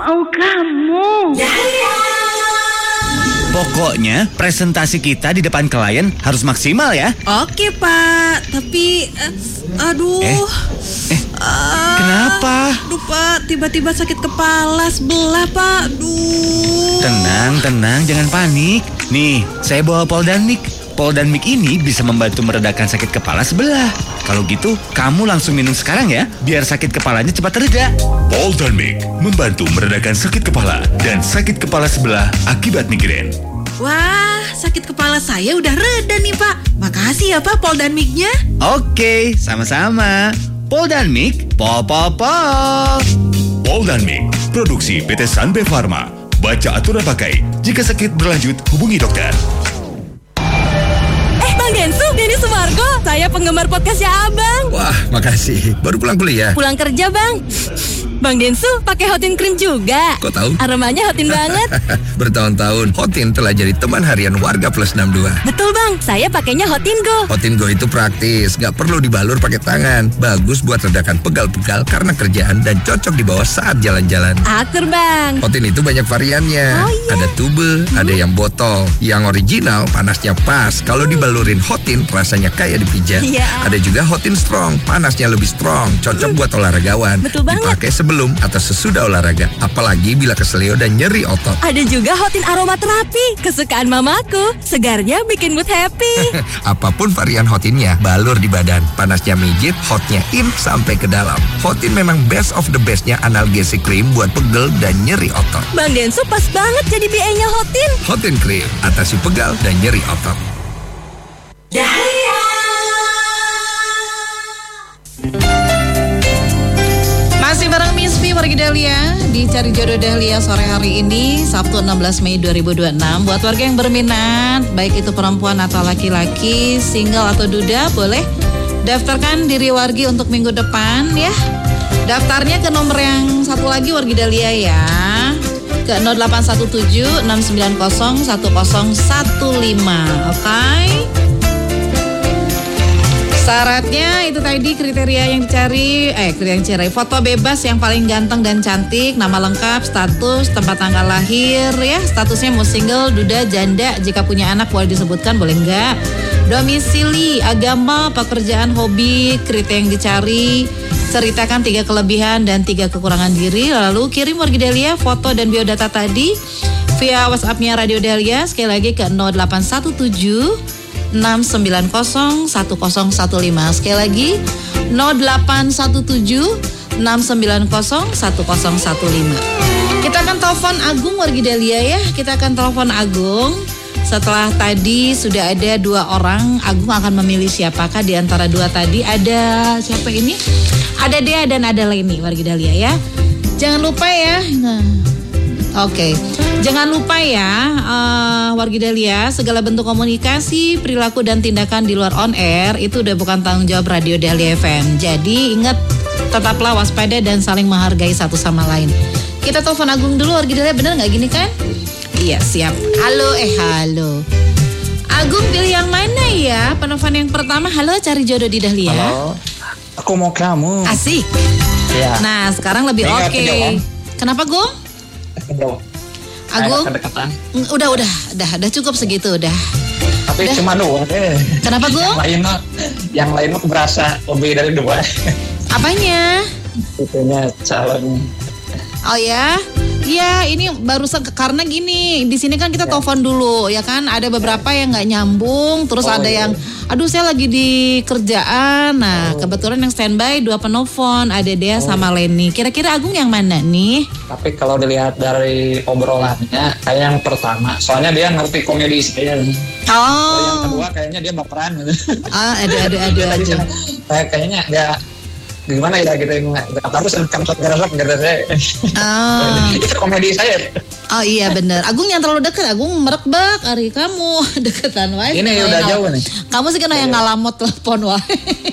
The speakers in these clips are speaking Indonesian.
Oh, kamu. Pokoknya presentasi kita di depan klien harus maksimal ya. Oke Pak, tapi Kenapa? Aduh Pak, tiba-tiba sakit kepala sebelah Pak. Aduh. Tenang, jangan panik. Nih, saya bawa Poldanmik. Poldanmik ini bisa membantu meredakan sakit kepala sebelah. Kalau gitu, kamu langsung minum sekarang ya, biar sakit kepalanya cepat reda. Poldanmik membantu meredakan sakit kepala dan sakit kepala sebelah akibat migrain. Wah, sakit kepala saya udah reda nih Pak. Makasih ya Pak Poldanmiknya. Oke, sama-sama. Poldanmik, pol. Poldanmik, produksi PT Sanbe Pharma. Baca aturan pakai. Jika sakit berlanjut, hubungi dokter. Bang Densu, Denny Sumargo, saya penggemar podcastnya Abang. Wah, makasih. Baru pulang kuliah? Pulang kerja, Bang. Bang Densu pakai Hotin Cream juga. Kok tahu? Aromanya Hotin banget. Bertahun-tahun Hotin telah jadi teman harian warga Plus 62. Betul Bang, saya pakainya Hotin Go. Hotin Go itu praktis, nggak perlu dibalur pakai tangan. Bagus buat redakan pegal-pegal karena kerjaan dan cocok dibawa saat jalan-jalan. Akur Bang. Hotin itu banyak variannya. Oh, iya. Ada tube, ada yang botol. Yang original panasnya pas. Kalau dibalurin Hotin rasanya kayak dipijat. Iya. Ada juga Hotin Strong, panasnya lebih strong. Cocok buat olahragawan. Betul banget. Dipakai sebelum atau sesudah olahraga, apalagi bila keselio dan nyeri otot. Ada juga Hotin Aromaterapi, kesukaan mamaku. Segarnya bikin mood happy. Apapun varian Hotinnya, balur di badan. Panasnya mijit, hotnya in sampai ke dalam. Hotin memang best of the bestnya analgesic cream buat pegel dan nyeri otot. Bang Densu pas banget jadi BA-nya Hotin. Hotin Cream, atasi pegal dan nyeri otot. Masih bareng Miss V Wargi Dahlia di Cari Jodoh Dahlia sore hari ini Sabtu 16 Mei 2026. Buat warga yang berminat, baik itu perempuan atau laki-laki, single atau duda, boleh daftarkan diri Wargi untuk minggu depan ya. Daftarnya ke nomor yang satu lagi Wargi Dahlia ya, ke 0817 690 1015. Oke. Syaratnya itu tadi kriteria yang dicari, foto bebas yang paling ganteng dan cantik, nama lengkap, status, tempat tanggal lahir ya, statusnya mau single, duda, janda, jika punya anak boleh disebutkan, boleh enggak, domisili, agama, pekerjaan, hobi, kriteria yang dicari, ceritakan 3 kelebihan dan 3 kekurangan diri, lalu kirim Wargi Dahlia foto dan biodata tadi via WhatsApp-nya Radio Dahlia, sekali lagi ke 0817 690 1015. Sekali lagi 0817 690 1015. Kita akan telepon Agung Wargi Dahlia ya. Kita akan telepon Agung. Setelah tadi sudah ada 2 orang, Agung akan memilih siapakah di antara 2 tadi. Ada siapa ini? Ada Dea dan ada Leni Wargi Dahlia ya. Jangan lupa ya. Oke. Jangan lupa ya Wargi Dahlia, segala bentuk komunikasi, perilaku dan tindakan di luar on air itu udah bukan tanggung jawab Radio Dahlia FM. Jadi ingat, tetaplah waspada dan saling menghargai satu sama lain. Kita telepon Agung dulu Wargi Dahlia, bener gak gini kan? Iya siap. Halo. Agung pilih yang mana ya? Penelpon yang pertama. Halo, Cari Jodoh di Dahlia. Halo, aku mau kamu. Asik ya. Nah sekarang lebih oke. Kenapa Gung? Agung, udah cukup segitu udah. Tapi cuma 2 deh. Kenapa Gung? Yang lain mah berasa lebih dari 2. Apanya? Itunya calon. Oh ya? Iya, ini baru karena gini, di sini kan kita telepon dulu, ya kan? Ada beberapa yang nggak nyambung, terus ada yang, aduh saya lagi di kerjaan. Nah, kebetulan yang standby 2 penelpon, ada Dea sama Leni. Kira-kira Agung yang mana nih? Tapi kalau dilihat dari obrolannya, kayak yang pertama, soalnya dia ngerti komedi saya. Kalau yang kedua kayaknya dia baperan gitu. Aduh. Kayaknya nggak. Gimana ya gitu, nggak harus kamsat gerak saya. Itu komedi saya. Oh iya bener. Agung yang terlalu dekat, Agung merekbak hari kamu deketan wae. Ini udah jauh nih. Kamu sih kena yang ngalamot telepon wae.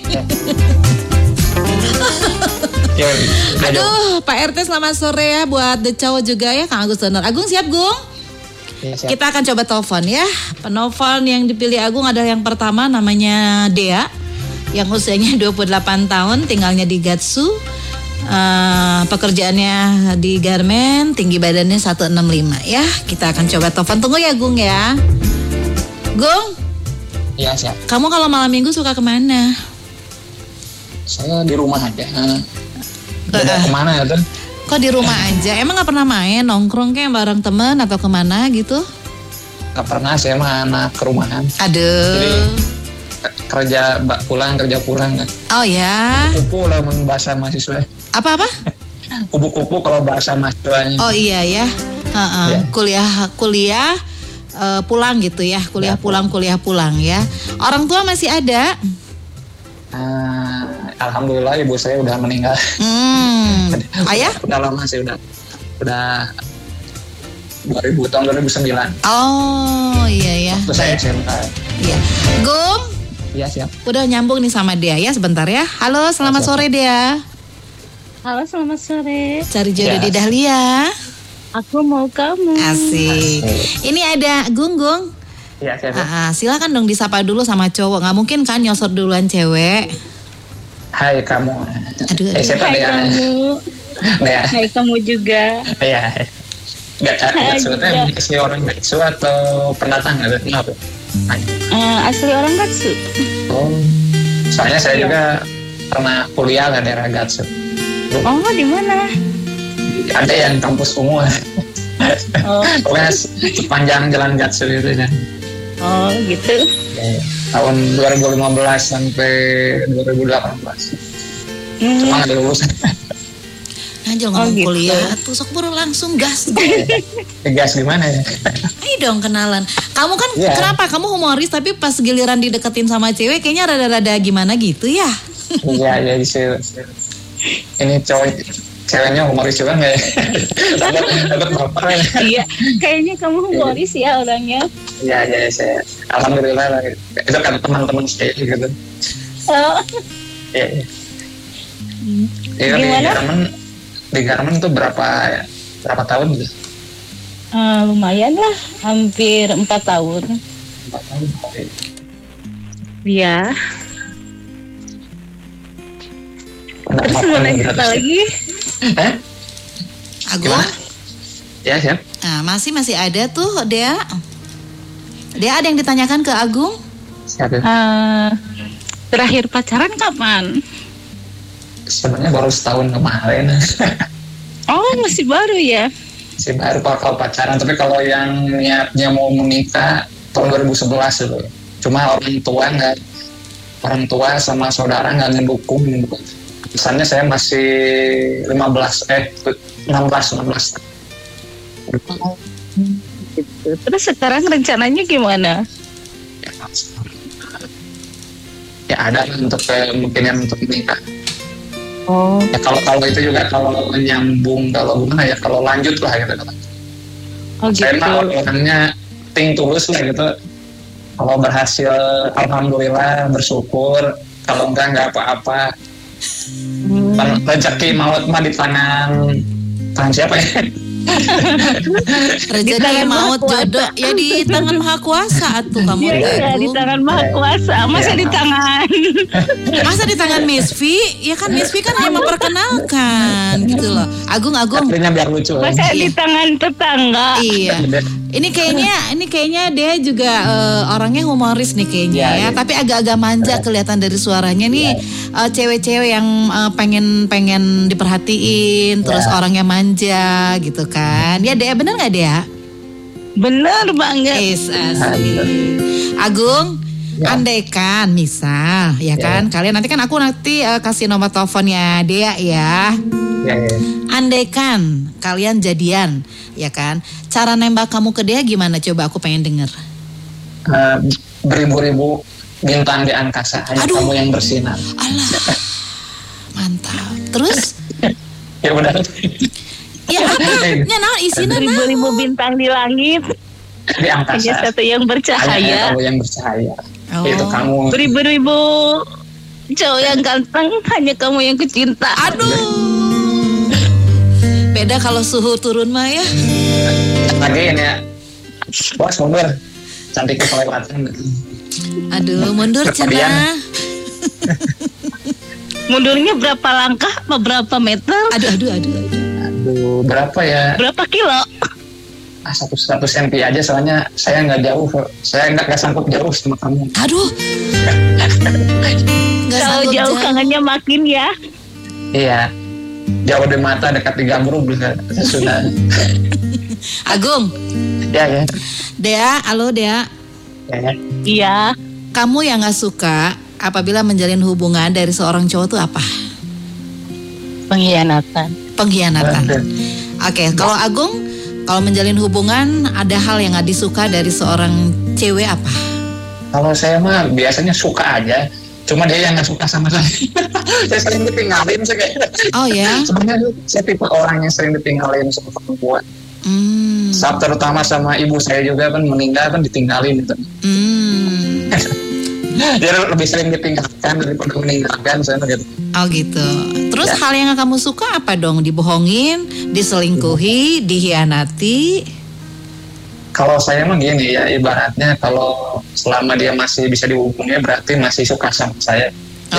Aduh, Pak RT selamat sore ya buat The Cowok juga ya, Kang Agus Donor. Agung siap Gung? Ya, siap. Kita akan coba telepon ya. Penelpon yang dipilih Agung adalah yang pertama, namanya Dea, yang usianya 28 tahun, tinggalnya di Gatsu. Pekerjaannya di garmen, tinggi badannya 165 ya. Kita akan coba telepon. Tunggu ya Gung ya. Gung? Iya siap. Kamu kalau malam minggu suka kemana? Saya di rumah aja. Beda kemana ya tuh? Kok di rumah aja? Emang gak pernah main nongkrong kayak bareng temen atau kemana gitu? Gak pernah, saya mah anak rumahan. Aduh. Jadi kerja pulang kan. Oh ya. Kupu lah bahasa mahasiswa. Apa? Kupu-kupu kalau bahasa mahasiswanya. Oh iya ya. Ya. Kuliah pulang gitu ya. Kuliah pulang ya. Orang tua masih ada? Alhamdulillah ibu saya udah meninggal. Ayah? Udah lama sih, udah 2009. Oh iya ya. Terus saya SMK. Iya. Gung? Iya siap. Udah nyambung nih sama Dea ya sebentar ya. Halo, selamat sore Dea. Halo, selamat sore. Cari jodoh di Dahlia. Aku mau kamu. Asik. Ini ada Gung. Iya siap. Silakan dong disapa dulu sama cowok. Nggak mungkin kan nyosor duluan cewek. Hai kamu. Aduh. Siapa Hai Dea? kamu. Dea. Hai kamu juga. Iya. Gak sebetulnya asli orang Gatsu atau pendatang atau kenapa? Asli orang Gatsu. Oh, soalnya saya juga pernah kuliah di daerah Gatsu. Oh, di mana? Ada yang kampus ungu. Pokoknya sepanjang jalan Gatsu itu ya. Oh, gitu. Tahun 2015 sampai 2018. Cuma nggak lulus. Anjol ngomong kuliah, tuh sok buru langsung gas. Gas gimana ya? Ayo dong kenalan. Kamu kan kenapa? Kamu humoris tapi pas giliran dideketin sama cewek kayaknya rada-rada gimana gitu ya? Iya sih. Ini ceweknya humoris juga nggak ya? Dapat baper ya? Iya, kayaknya kamu humoris ya orangnya. Iya saya. Alhamdulillah lah. Itu kan teman-teman saya gitu. Oh. Iya. Gimana? Di garmen tuh berapa tahun gitu? Lumayan lah, hampir 4 tahun. 4 tahun. Iya. Terus mau nanya apa lagi? Agung? Ya siap. Nah, masih ada tuh Dea. Dea ada yang ditanyakan ke Agung? Siap. Terakhir pacaran kapan? Sebenarnya baru setahun kemarin. Oh, masih baru ya? Masih baru kalau pacaran, tapi kalau yang niatnya mau menikah tahun 2011 itu. Cuma orang tua sama saudara nggak ngedukung. Kesannya saya masih 16. Gitu. Terus sekarang rencananya gimana? Ya ada untuk kemungkinan untuk menikah. Oh. Ya kalau itu juga kalau nyambung, kalau gimana ya, kalau lanjut lah gitu. Oh gitu. Saya mah orangnya tulus lah gitu. Kalau berhasil, alhamdulillah, bersyukur. Kalau enggak apa-apa. Rezeki maut mah di tangan siapa ya? Rezeki maut jodoh ya di tangan Maha Kuasa atuh kamu. Iya, di tangan Maha Kuasa. Masa di tangan Miss V? Ya kan Miss V kan yang memperkenalkan gitu loh. Agung. Artinya biar lucu. Masa di tangan tetangga? Iya. Ini kayaknya dia juga orangnya humoris nih kayaknya ya. Tapi agak-agak manja kelihatan dari suaranya nih. Cewek-cewek yang pengen diperhatiin, terus orangnya manja gitu kan. Ya Dea, bener nggak Dea? Bener banget. Asli. Agung, andaikan misal ya kan, kalian nanti kasih nomor teleponnya Dea ya. Andaikan kalian jadian, ya kan? Cara nembak kamu ke Dea gimana? Coba aku pengen denger. Beribu-ribu bintang di angkasa, hanya kamu yang bersinar. Allah, mantap. Terus? Ya udah. Ya apa? Naon isina naon? Beribu-ribu bintang di langit. Di angkasa. Hanya satu yang bercahaya. Hanya kamu yang bercahaya. Itu kamu. Beribu-ribu cowok yang ganteng, hanya kamu yang kucinta. Aduh. Beda kalau suhu turun mah ya. Lagi ini ya. Bos mundur. Cantiknya kelewatan. Aduh, mundur cenah. Mundurnya berapa langkah? Berapa meter? Aduh, berapa ya? Berapa kilo? 100 cm aja, soalnya saya nggak jauh. Saya nggak sanggup jauh sama kamu. Aduh. Kalau jauh kangennya makin ya. Iya. Jauh di mata, dekat di gambru sudah. Agung. Ya. Dea, halo Dea. Ya. Iya. Kamu yang nggak suka apabila menjalin hubungan dari seorang cowok itu apa? Pengkhianatan. Oke, kalau Agung, kalau menjalin hubungan ada hal yang nggak disuka dari seorang cewek apa? Kalau saya mah biasanya suka aja, cuma dia yang nggak suka sama saya. Saya sering ditinggalin kayaknya. Oh ya? Sebenarnya saya tipe orang yang sering ditinggalin sama perempuan. Saat terutama sama ibu saya juga kan meninggal kan ditinggalin gitu. Dia lebih sering ditinggalkan daripada meninggalkan saya gitu. Oh gitu. Terus hal yang kamu suka apa dong? Dibohongin, diselingkuhi, dihianati? Kalau saya mah gini ya, ibaratnya kalau selama dia masih bisa dihubungi berarti masih suka sama saya.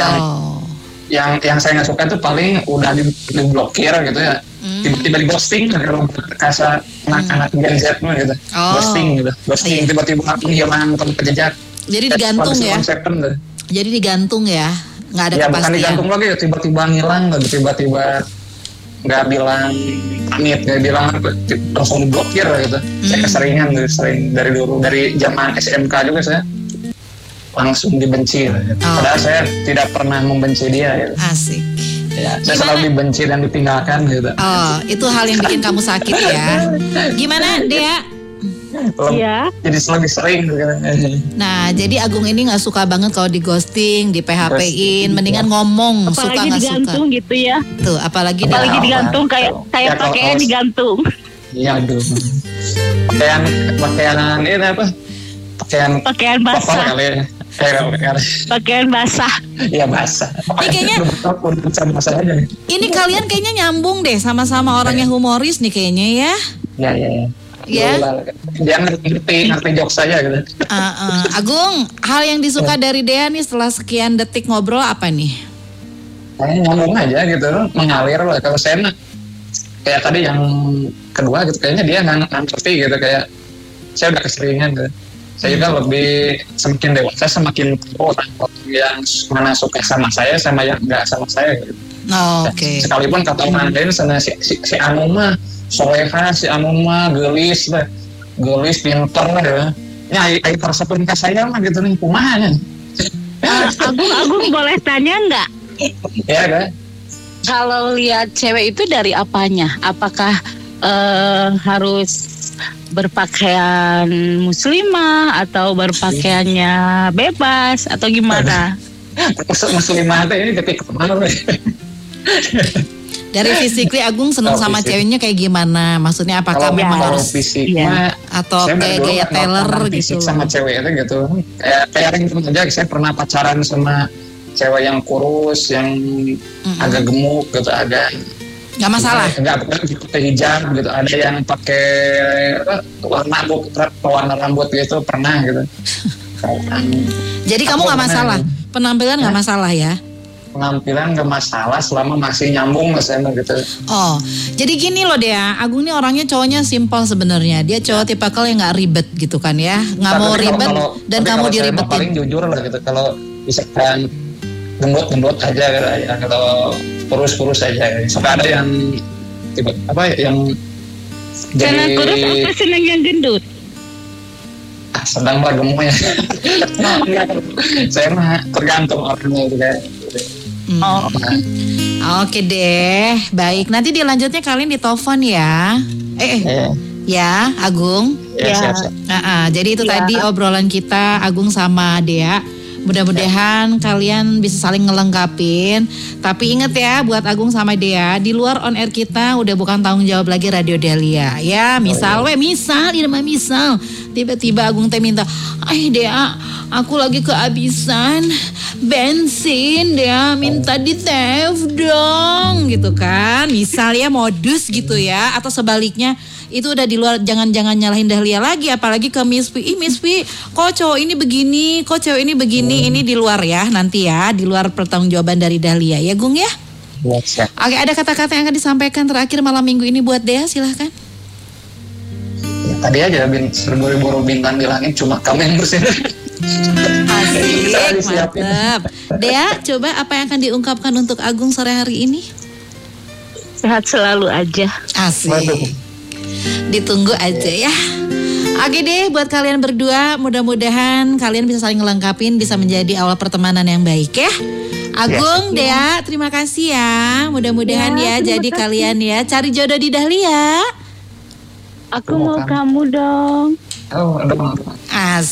Yang saya nggak suka itu paling udah diblokir gitu ya. Tiba-tiba di ghosting kalau kasar anak-anak Gen Z mah gitu. Ghosting tiba-tiba penghilang tanpa jejak. Jadi digantung ya. Jadi digantung ya. Nggak ada kepastian. Bukan digantung lagi, tiba-tiba ngilang, tiba-tiba nggak bilang pamit, nggak bilang langsung diblokir gitu. Saya keseringan sering dari dulu, dari zaman SMK juga saya langsung dibenci. Padahal saya tidak pernah membenci dia. Gitu. Asik. Ya, saya selalu dibenci dan ditinggalkan gitu. Oh, itu hal yang bikin kamu sakit ya. Gimana, Dea? Iya. Jadi lebih sering gitu. Nah, jadi Agung ini nggak suka banget kalau di ghosting, di PHP-in, mendingan ngomong apalagi suka nggak suka. digantung gitu ya. Tuh, apalagi digantung kayak pakaian digantung. Iya, aduh. Pakaian ini apa? Pakaian basah. Kali ya. Pakaian basah. Iya, basah. Ini kayaknya ini kalian kayaknya nyambung deh, sama-sama orang yang humoris nih kayaknya ya. Iya. Ya. Dia ngerti jokes saja gitu. Agung, hal yang disuka dari Dea nih setelah sekian detik ngobrol apa nih? Kayaknya nyambung aja gitu, mengalir lah. Kalau saya mah kayak tadi yang kedua gitu, kayaknya dia nggak ngerti gitu, kayak saya udah keseringan gitu. Saya juga lebih semakin dewasa semakin orang yang mana suka sama saya sama yang nggak sama saya gitu. Oke. Sekalipun kata orang lain sana si Anu mah soleha, si Anu mah gelis pinter ya. Ya air tersebut ke saya mah gitu nih kumahanya. Agung boleh tanya nggak? Ya kan? Kalau lihat cewek itu dari apanya? Apakah harus berpakaian muslimah atau berpakaiannya bebas atau gimana? Muslimah ini ketika kemana? Dari fisikly Agung senang sama ceweknya kayak gimana? Maksudnya apakah memang harus fisiknya atau kayak gaya Taylor gitu? Sama cewek itu gitu. Kayak ringtone aja. Saya pernah pacaran sama cewek yang kurus, yang agak gemuk gitu, agak nggak masalah. Nggak pakai hijab gitu. Ada yang pakai warna rambut gitu pernah gitu. Jadi kamu nggak masalah, penampilan nggak masalah ya? Penampilan nggak masalah selama masih nyambung sama gitu. Oh, jadi gini loh Dea, Agung nih orangnya cowoknya simpel sebenarnya. Dia cowok tipikal yang nggak ribet gitu kan ya, nggak mau ribet dan kamu diribetin. Paling jujur lah gitu, kalau misalkan gendut aja ya, kalau kurus aja. Suka ada yang tiba yang karena kurus apa senang yang gendut? Sedang lah gemuk ya. Saya mah tergantung orangnya gitu kayak. Oke deh, baik. Nanti dilanjutnya kalian ditelepon ya. Ya, Agung. Ya. Jadi itu tadi obrolan kita Agung sama Dea. Mudah-mudahan kalian bisa saling ngelengkapin. Tapi ingat ya buat Agung sama Dea, di luar on air kita udah bukan tanggung jawab lagi Radio Dahlia. Ya, misal tiba-tiba Agung teh minta, Dea, aku lagi kehabisan bensin, Dea minta ditef dong gitu kan. Misal ya modus gitu ya. Atau sebaliknya, itu udah di luar, jangan nyalahin Dahlia lagi, apalagi ke Miss Pi. Miss Pi, kok cowok ini begini, kok cewek ini begini, ini di luar ya nanti ya, di luar pertanggungjawaban dari Dahlia ya Gung ya. Yes, ya. Oke, ada kata-kata yang akan disampaikan terakhir malam minggu ini buat Dea, silahkan. Ya, tadi aja berburu-buru bintang di langit, cuma kamu yang bersinar. Asik, mantap. Dea, coba apa yang akan diungkapkan untuk Agung sore hari ini? Sehat selalu aja. Asik. Waduh. Ditunggu aja ya. Oke deh, buat kalian berdua, mudah-mudahan kalian bisa saling ngelengkapin, bisa menjadi awal pertemanan yang baik ya. Agung, Dea, terima kasih ya. Mudah-mudahan ya jadi kalian ya cari jodoh di Dahlia. Aku mau kamu dong. Oh, aduh. Asik.